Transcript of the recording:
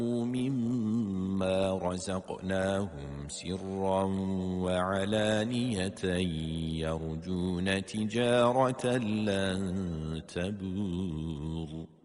مما رزقناهم سرا وعلانية يرجون تجارة لن تبور